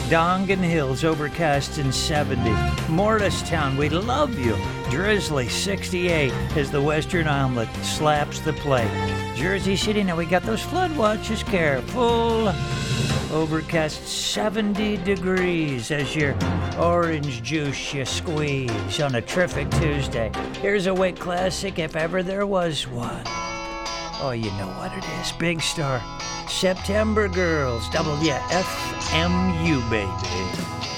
Dongan Hills, overcast and 70. Morristown, we love you. Drizzly, 68, as the Western Omelet slaps the plate. Jersey City, now we got those flood watches, careful. Overcast, 70 degrees as your orange juice you squeeze on a terrific Tuesday. Here's a Wake classic if ever there was one. Oh, you know what it is. Big Star. September Girls. WFMU, baby.